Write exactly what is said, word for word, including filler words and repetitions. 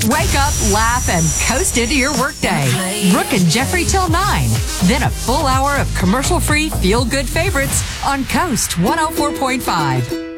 Wake up, laugh, and coast into your workday. Brooke and Jeffrey till nine. Then a full hour of commercial-free feel-good favorites on Coast one oh four point five.